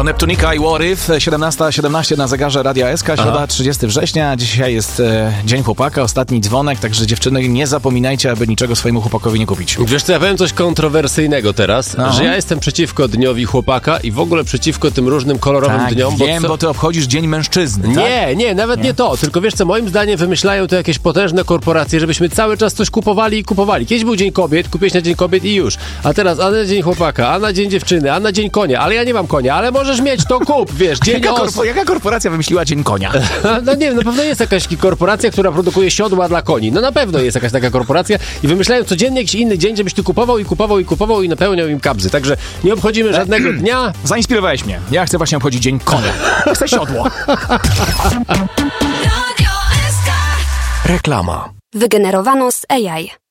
To Neptunika i What If, 17:17 na zegarze Radia SK, środa 30 września. Dzisiaj jest Dzień Chłopaka, ostatni dzwonek, także dziewczyny, nie zapominajcie, aby niczego swojemu chłopakowi nie kupić. Wiesz co, ja powiem coś kontrowersyjnego teraz, że ja jestem przeciwko Dniowi Chłopaka i w ogóle przeciwko tym różnym kolorowym dniom. Wiem, bo ty obchodzisz Dzień Mężczyzny, Nie, nawet nie to. Tylko wiesz co, moim zdaniem wymyślają to jakieś potężne korporacje, żebyśmy cały czas coś kupowali i kupowali. Kiedyś był Dzień Kobiet, kupiłeś na Dzień Kobiet i już. A teraz a na Dzień Chłopaka, a na Dzień Dziewczyny, a na Dzień Konia. Ale ja nie mam konia, ale możesz mieć, to kup, wiesz. Dzień Jaka korporacja wymyśliła Dzień Konia? No nie wiem, na pewno jest jakaś korporacja, która produkuje siodła dla koni. No na pewno jest jakaś taka korporacja i wymyślają codziennie jakiś inny dzień, żebyś ty kupował i napełniał im kabzy. Także nie obchodzimy żadnego dnia. Zainspirowałeś mnie. Ja chcę właśnie obchodzić Dzień Konia. Chcę siodło. Reklama. Wygenerowano z AI.